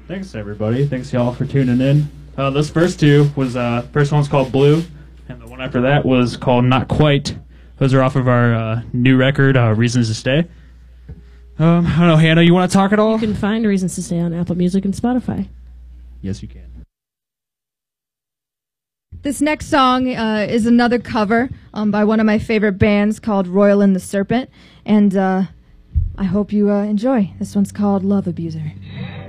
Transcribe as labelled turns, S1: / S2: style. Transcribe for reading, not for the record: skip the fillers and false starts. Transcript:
S1: Thanks, everybody. Thanks, y'all, for tuning in. Those first two was, first one's called Blue, and the one after that was called Not Quite. Those are off of our new record, Reasons to Stay. I don't know, Hannah, you want to talk at all?
S2: You can find Reasons to Stay on Apple Music and Spotify.
S1: Yes, you can.
S3: This next song is another cover by one of my favorite bands called Royal and the Serpent, and I hope you enjoy. This one's called Love Abuser.